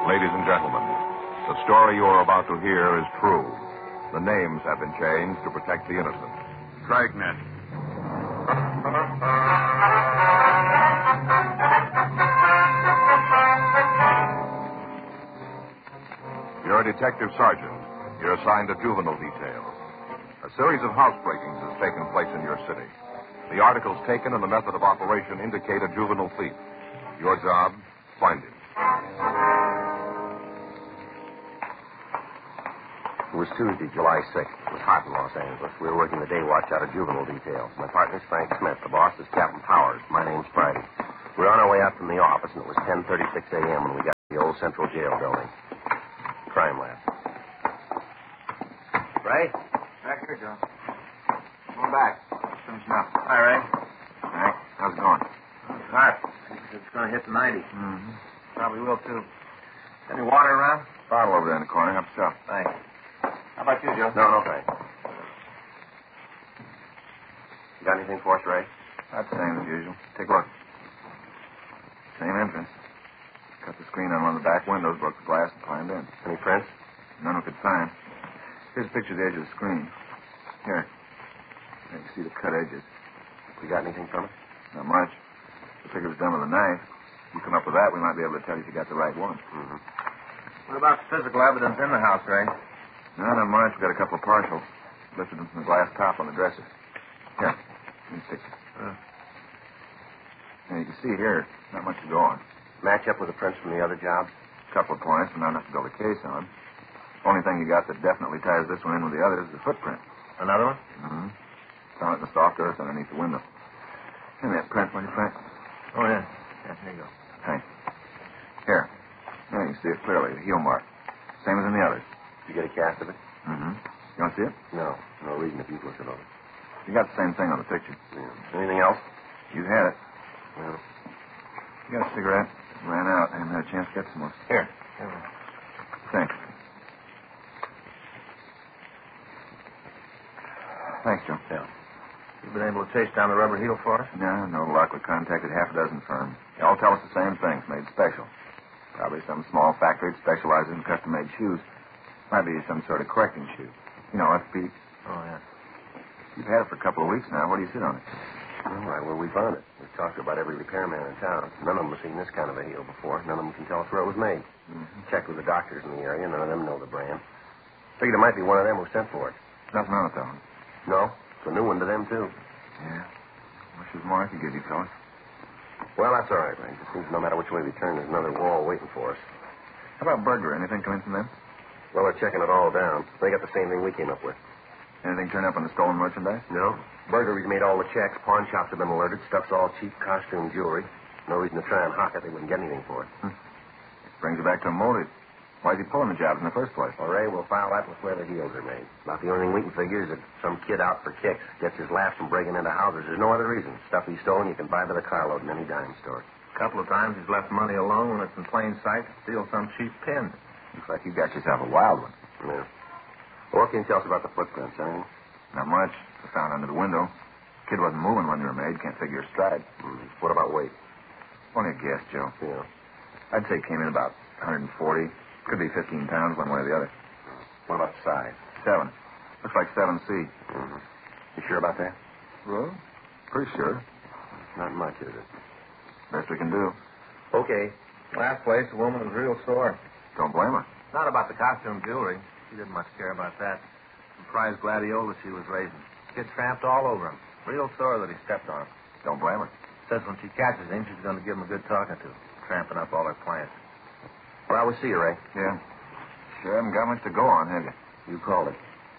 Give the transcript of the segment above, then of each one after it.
Ladies and gentlemen, the story you are about to hear is true. The names have been changed to protect the innocent. Dragnet. You're a detective sergeant. You're assigned to juvenile detail. A series of housebreakings has taken place in your city. The articles taken and the method of operation indicate a juvenile thief. Your job, find him. It was Tuesday, July 6th. It was hot in Los Angeles. We were working the day watch out of juvenile detail. My partner's Frank Smith. The boss is Captain Powers. My name's Friday. We were on our way out from the office, and it was 10:36 a.m. when we got to the old Central Jail building. Crime lab. Ray? Back here, Joe. Come back. Finishing up. Hi, Ray. Frank, how's it going? It's hot. It's going to hit the 90s. Mm-hmm. Probably will, too. Any water around? Bottle over there in the corner. Help yourself. Thanks. How about you, Joe? No, thanks. You got anything for us, Ray? About the same as usual. Take a look. Same entrance. Cut the screen on one of the back windows, broke the glass, and climbed in. Any prints? None we could find. Here's a picture of the edge of the screen. Here. You can see the cut edges. You got anything from it? Not much. The figure was done with a knife. If you come up with that, we might be able to tell you if you got the right one. Mm-hmm. What about the physical evidence in the house, Ray? No, not much. We got a couple of partials. Lifted them from the glass top on the dresser. Here. Let me stick it. Now, you can see here, not much to go on. Match up with the prints from the other job? Couple of points, but not enough to build a case on. Only thing you got that definitely ties this one in with the others is the footprint. Another one? Mm-hmm. Found it in the soft earth underneath the window. Give me that print, will you, Frank? Oh, yeah. Yeah, here you go. Thanks. Here. Now you can see it clearly, the heel mark. Same as in the others. Did you get a cast of it? Mm-hmm. You want to see it? No. No reason if you've looked it over. You got the same thing on the picture. Yeah. Anything else? You had it. No. You got a cigarette? Ran out. I haven't had a chance to get some more. Here. Thanks. Thanks, Joe. Yeah. You've been able to chase down the rubber heel for us? No luck. We contacted half a dozen firms. They all tell us the same things, made special. Probably some small factory that specializes in custom-made shoes. Might be some sort of correcting shoe. You know, FP. Oh, yeah. You've had it for a couple of weeks now. Where do you sit on it? All right, well, we found it. We've talked to about every repairman in town. None of them have seen this kind of a heel before. None of them can tell us where it was made. Mm-hmm. Checked with the doctors in the area. None of them know the brand. Figured it might be one of them who sent for it. Nothing on it, though. No? It's a new one to them, too. Yeah. Wish there was more I could give you, fellas. Well, that's all right, Ray. It seems no matter which way we turn, there's another wall waiting for us. How about burglary? Anything come in from them? Well, they're checking it all down. They got the same thing we came up with. Anything turn up on the stolen merchandise? No. Burglary's made all the checks. Pawn shops have been alerted. Stuff's all cheap costume jewelry. No reason to try and hawk it. They wouldn't get anything for it. Brings you back to a motive. Why's he pulling the jobs in the first place? Well, Ray, we'll file that with where the heels are made. About the only thing we can figure is that some kid out for kicks gets his laughs from breaking into houses. There's no other reason. Stuff he's stolen you can buy by the carload in any dime store. A couple of times he's left money alone when it's in plain sight to steal some cheap pin. Looks like you got yourself a wild one. Yeah. Well, what can you tell us about the footprints, anything? Not much. I found under the window. Kid wasn't moving when they were made. Can't figure his stride. What about weight? Only a guess, Joe. Yeah. I'd say it came in about 140. Could be 15 pounds one way or the other. What about size? 7. Looks like 7C. Mm-hmm. You sure about that? Well, pretty sure. Not much, is it? Best we can do. Okay. Last place, the woman was real sore. Don't blame her. Not about the costume jewelry. She didn't much care about that. Some prize gladiola she was raising. Kid tramped all over him. Real sore that he stepped on him. Don't blame her. Says when she catches him, she's going to give him a good talking to. Tramping up all her plants. Well, we'll see you, Ray. Yeah. Sure haven't got much to go on, have you? You called it.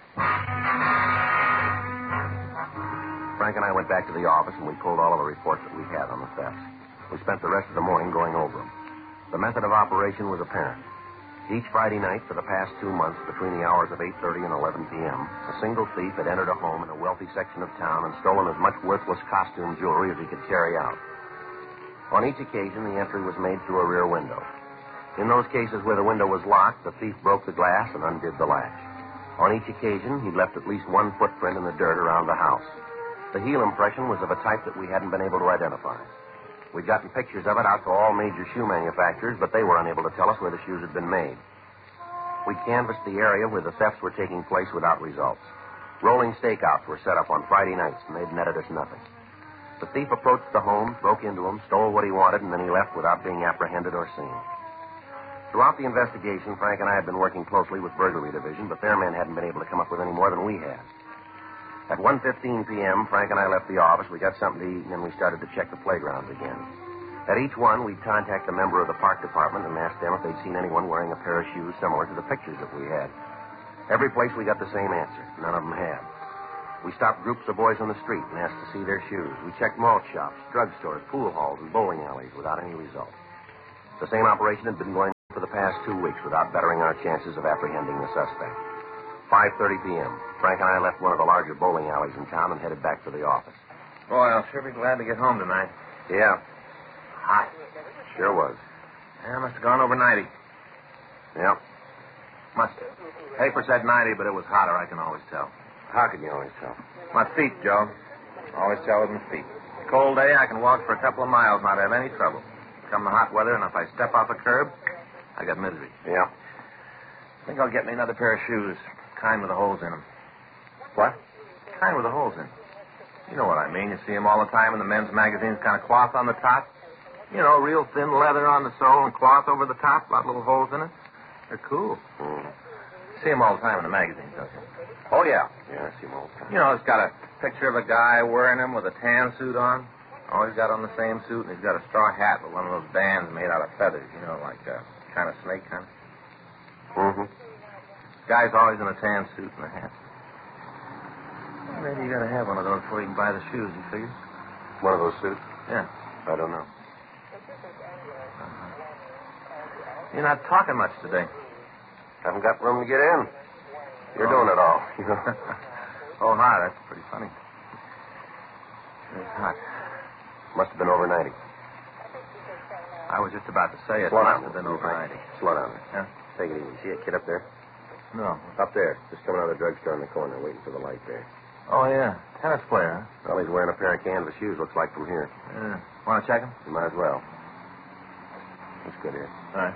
Frank and I went back to the office, and we pulled all of the reports that we had on the thefts. We spent the rest of the morning going over them. The method of operation was apparent. Each Friday night for the past 2 months, between the hours of 8:30 and 11 p.m., a single thief had entered a home in a wealthy section of town and stolen as much worthless costume jewelry as he could carry out. On each occasion, the entry was made through a rear window. In those cases where the window was locked, the thief broke the glass and undid the latch. On each occasion, he'd left at least one footprint in the dirt around the house. The heel impression was of a type that we hadn't been able to identify. We'd gotten pictures of it out to all major shoe manufacturers, but they were unable to tell us where the shoes had been made. We canvassed the area where the thefts were taking place without results. Rolling stakeouts were set up on Friday nights, and they'd netted us nothing. The thief approached the homes, broke into them, stole what he wanted, and then he left without being apprehended or seen. Throughout the investigation, Frank and I had been working closely with Burglary Division, but their men hadn't been able to come up with any more than we had. At 1:15 p.m., Frank and I left the office. We got something to eat, and then we started to check the playgrounds again. At each one, we'd contact a member of the park department and ask them if they'd seen anyone wearing a pair of shoes similar to the pictures that we had. Every place we got the same answer. None of them had. We stopped groups of boys on the street and asked to see their shoes. We checked malt shops, drugstores, pool halls, and bowling alleys without any result. The same operation had been going on for the past 2 weeks without bettering our chances of apprehending the suspect. 5:30 p.m. Frank and I left one of the larger bowling alleys in town and headed back to the office. Boy, I'll sure be glad to get home tonight. Yeah, Hot. sure was. Yeah, must have gone over 90. Yeah. Must have. Paper said 90, but it was hotter, I can always tell. How can you always tell? My feet, Joe. Always tell with my feet. Cold day, I can walk for a couple of miles, not have any trouble. Come the hot weather, and if I step off a curb, I got misery. Yeah. I think I'll get me another pair of shoes. Kind with the holes in them. What? Kind with the holes in. You know what I mean. You see them all the time in the men's magazines, kind of cloth on the top. You know, real thin leather on the sole and cloth over the top, a lot of little holes in it. They're cool. Mm. See them all the time in the magazines, don't you? Oh, yeah. Yeah, I see them all the time. You know, it's got a picture of a guy wearing them with a tan suit on. Always got on the same suit, and he's got a straw hat with one of those bands made out of feathers, you know, like a kind of snake kind of. Mm-hmm. Guy's always in a tan suit and a hat. Maybe you gotta have one of those before you can buy the shoes, you figure? One of those suits? Yeah. I don't know. You're not talking much today. Haven't got room to get in. You're doing it all. Oh, hot. That's pretty funny. It's hot. Must have been over 90. I was just about to say it Slow must down. have been over 90. Slow down. Yeah? Take it easy. See that kid up there? No. Up there. Just coming out of the drugstore in the corner, waiting for the light there. Oh, yeah. Tennis player, huh? Well, he's wearing a pair of canvas shoes, looks like, from here. Yeah. Want to check him? You might as well. That's good here. All right.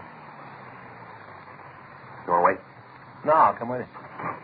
You want to wait? No, I'll come with you.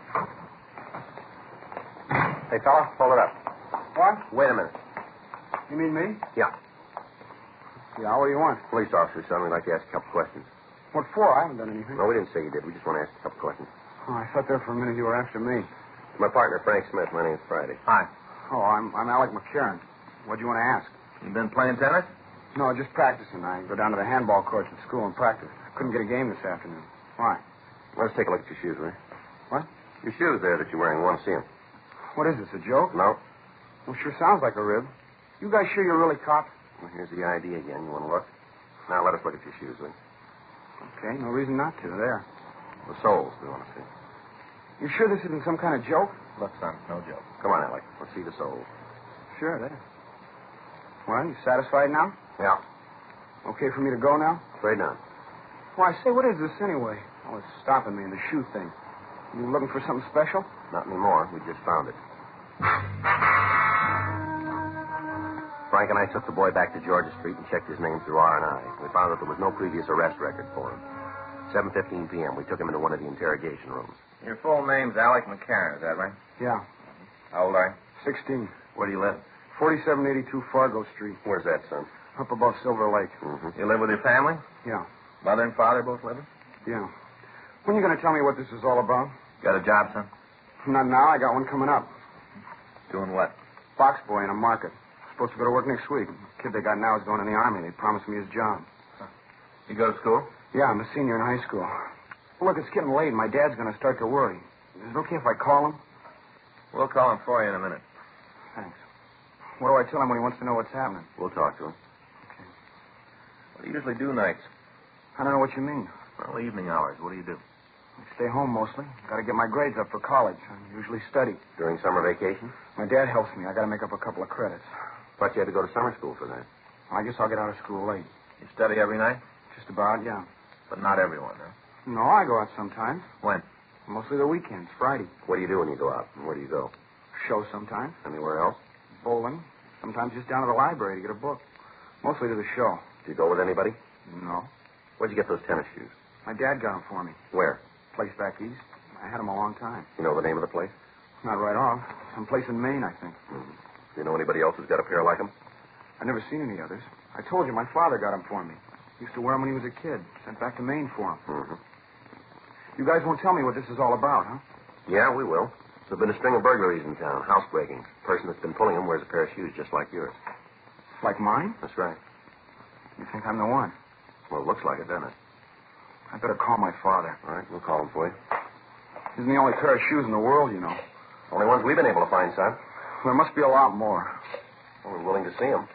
Hey, fella, hold it up. What? Wait a minute. You mean me? Yeah. Yeah, what do you want? Police officer, son. We'd like to ask a couple questions. What for? I haven't done anything. No, we didn't say you did. We just want to ask a couple questions. Oh, I thought there for a minute you were after me. My partner, Frank Smith. My name's Friday. Hi. Oh, I'm Alec McCarran. What do you want to ask? You been playing tennis? No, just practicing. I go down to the handball courts at school and practice. Couldn't get a game this afternoon. Why? Let's take a look at your shoes, will you? What? Your shoes there that you're wearing. We want to see them. What is this, a joke? No? Well, sure sounds like a rib. You guys sure you're really cops? Well, here's the ID again. You want to look? Now, let us look at your shoes, will you? Okay, no reason not to. There. The soles we want to see. You sure this isn't some kind of joke? Look, son, no joke. Come on, Alec. Let's see the soles. Sure, there. Well, you satisfied now? Yeah. Okay for me to go now? Straight down. Why, say, what is this anyway? Oh, it's stopping me in the shoe thing. You looking for something special? Not anymore. We just found it. Frank and I took the boy back to Georgia Street and checked his name through R&I. We found that there was no previous arrest record for him. 7:15 p.m. We took him into one of the interrogation rooms. Your full name's Alec McCarran, is that right? Yeah. How old are you? 16. Where do you live? 4782 Fargo Street. Where's that, son? Up above Silver Lake. Mm-hmm. You live with your family? Yeah. Mother and father both living? Yeah. When you going to tell me what this is all about? Got a job, son? Not now. I got one coming up. Doing what? Box boy in a market. Supposed to go to work next week. The kid they got now is going in the Army. They promised me his job. You go to school? Yeah, I'm a senior in high school. Well, look, it's getting late. My dad's going to start to worry. Is it okay if I call him? We'll call him for you in a minute. Thanks. What do I tell him when he wants to know what's happening? We'll talk to him. What do you usually do nights? I don't know what you mean. Well, evening hours. What do you do? I stay home mostly. Got to get my grades up for college. I usually study. During summer vacation? My dad helps me. I got to make up a couple of credits. Thought you had to go to summer school for that. I guess I'll get out of school late. You study every night? Just about, yeah. But not everyone, huh? No, I go out sometimes. When? Mostly the weekends, Friday. What do you do when you go out? And where do you go? Show sometimes. Anywhere else? Bowling. Sometimes just down to the library to get a book. Mostly to the show. Did you go with anybody? No. Where'd you get those tennis shoes? My dad got them for me. Where? Place back east. I had them a long time. You know the name of the place? Not right off. Someplace in Maine, I think. Mm-hmm. Do you know anybody else who's got a pair like them? I've never seen any others. I told you my father got them for me. Used to wear them when he was a kid. Sent back to Maine for them. Mm-hmm. You guys won't tell me what this is all about, huh? Yeah, we will. There's been a string of burglaries in town, housebreakings. The person that's been pulling them wears a pair of shoes just like yours. Like mine? That's right. You think I'm the one? Well, it looks like it, doesn't it? I better call my father. All right, we'll call him for you. Isn't the only pair of shoes in the world, you know. Only ones we've been able to find, son. There must be a lot more. Well, we're willing to see them.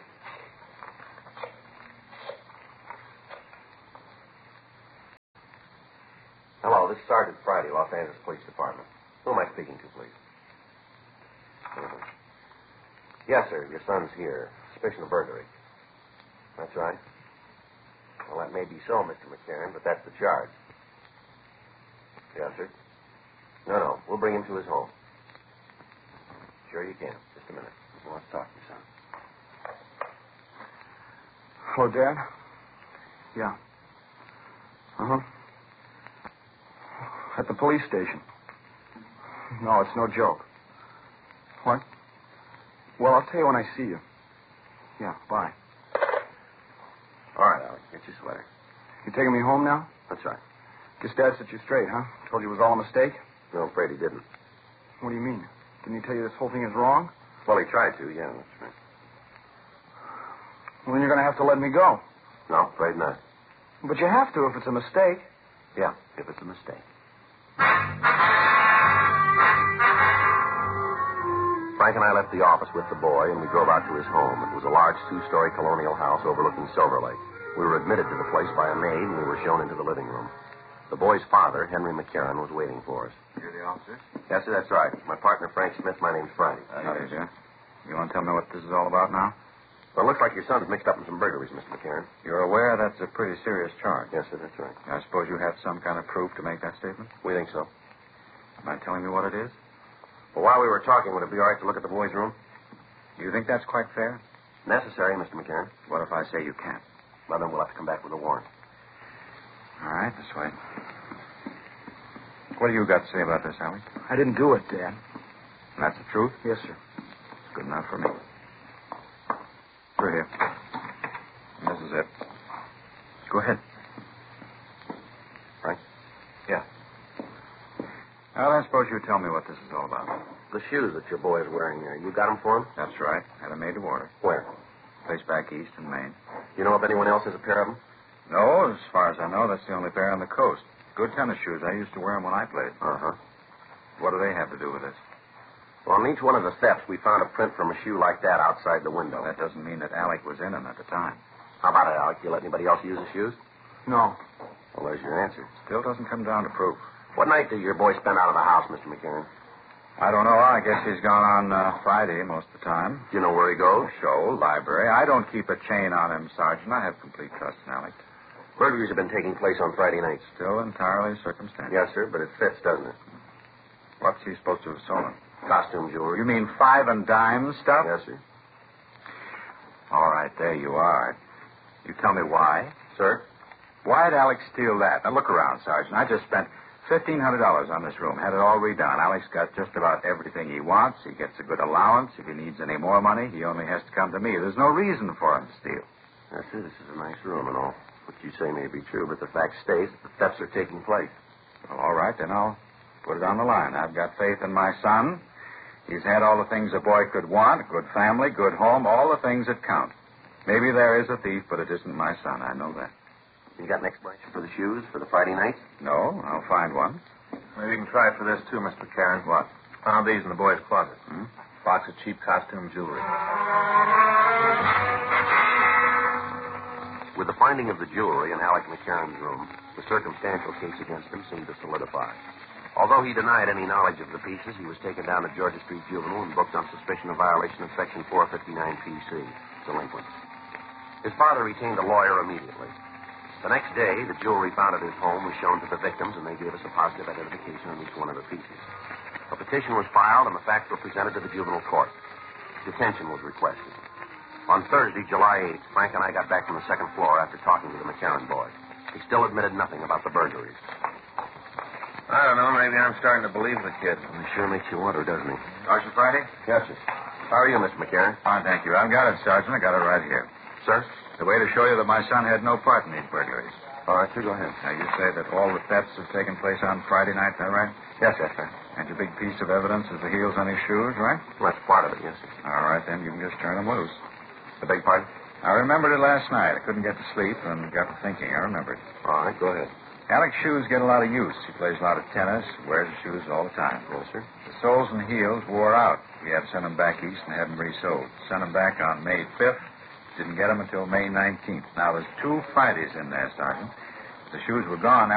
Hello, this is Sergeant Friday, Los Angeles Police Department. Who am I speaking to, please? Mhm. Yes, sir. Your son's here. Suspicion of burglary. That's right. Well, that may be so, Mr. McCarran, but that's the charge. Yes, sir. No. We'll bring him to his home. Sure you can. Just a minute. He wants to talk to you, son. Hello, Dad? Yeah. Uh-huh. At the police station. No, it's no joke. What? Well, I'll tell you when I see you. Yeah, bye. All right, Alex. Get your sweater. You taking me home now? That's right. Guess Dad set you straight, huh? Told you it was all a mistake? No, I'm afraid he didn't. What do you mean? Didn't he tell you this whole thing is wrong? Well, he tried to, yeah, that's right. Well, then you're going to have to let me go. No, afraid not. But you have to if it's a mistake. Yeah, if it's a mistake. Frank and I left the office with the boy, and we drove out to his home. It was a large two-story colonial house overlooking Silver Lake. We were admitted to the place by a maid, and we were shown into the living room. The boy's father, Henry McCarran, was waiting for us. You're the officer? Yes, sir, that's right. My partner, Frank Smith. My name's Friday. How do you do? You want to tell me what this is all about now? Well, it looks like your son's mixed up in some burglaries, Mr. McCarran. You're aware that's a pretty serious charge. Yes, sir, that's right. I suppose you have some kind of proof to make that statement? We think so. Mind telling me what it is? Well, while we were talking, would it be all right to look at the boy's room? You think that's quite fair? Necessary, Mr. McCarran. What if I say you can't? Well, then we'll have to come back with a warrant. All right, this way. What do you got to say about this, Allie? I didn't do it, Dad. And that's the truth? Yes, sir. It's good enough for me. Through here. And this is it. Go ahead. Frank? Yeah. Now, then, suppose you tell me what this is all about. The shoes that your boy is wearing there, you got them for him? That's right. Had them made to order. Where? Place back east in Maine. You know if anyone else has a pair of them? No, as far as I know, that's the only pair on the coast. Good tennis shoes. I used to wear them when I played. Uh-huh. What do they have to do with this? Well, on each one of the steps, we found a print from a shoe like that outside the window. That doesn't mean that Alec was in them at the time. How about it, Alec? You let anybody else use the shoes? No. Well, there's your answer. Still doesn't come down to proof. What night did your boy spend out of the house, Mr. McCarran? I don't know. I guess he's gone on Friday most of the time. Do you know where he goes? Show, library. I don't keep a chain on him, Sergeant. I have complete trust in Alec. Burglaries have been taking place on Friday nights. Still entirely circumstantial. Yes, sir, but it fits, doesn't it? What's he supposed to have stolen? Costume jewelry. You mean 5 and dime stuff? Yes, sir. All right, there you are. You tell me why. Sir? Why'd Alex steal that? Now, look around, Sergeant. I just spent $1,500 on this room. Had it all redone. Alex got just about everything he wants. He gets a good allowance. If he needs any more money, he only has to come to me. There's no reason for him to steal. Yes, sir, this is a nice room and all. What you say may be true, but the fact stays that the thefts are taking place. Well, all right, then I'll put it on the line. I've got faith in my son. He's had all the things a boy could want, a good family, good home, all the things that count. Maybe there is a thief, but it isn't my son. I know that. You got an explanation for the shoes for the Friday night? No, I'll find one. Maybe you can try it for this, too, Mr. Karen. What? Found these in the boy's closet. Hmm? Box of cheap costume jewelry. With the finding of the jewelry in Alec McCarran's room, the circumstantial case against him seemed to solidify. Although he denied any knowledge of the pieces, he was taken down to Georgia Street Juvenile and booked on suspicion of violation of Section 459 PC, delinquent. His father retained a lawyer immediately. The next day, the jewelry found at his home was shown to the victims, and they gave us a positive identification on each one of the pieces. A petition was filed, and the facts were presented to the juvenile court. Detention was requested. On Thursday, July 8th, Frank and I got back from the second floor after talking to the McCarran boy. He still admitted nothing about the burglaries. I don't know. Maybe I'm starting to believe the kid. He sure makes you wonder, doesn't he? Sergeant Friday? Yes, sir. How are you, Mr. McCarran? Fine, thank you. I've got it, Sergeant. I got it right here. Sir? The way to show you that my son had no part in these burglaries. All right, sir, go ahead. Now, you say that all the thefts have taken place on Friday night, is that right? Yes, sir. And your big piece of evidence is the heels on his shoes, right? Well, that's part of it, yes, sir. All right, then. You can just turn them loose. I beg pardon? I remembered it last night. I couldn't get to sleep and got to thinking. I remembered. All right, go ahead. Alec's shoes get a lot of use. He plays a lot of tennis, wears his shoes all the time. Yes, sir. The soles and heels wore out. We had to send them back east and have them resoled. Sent them back on May 5th. Didn't get them until May 19th. Now, there's 2 Fridays in there, Sergeant. If the shoes were gone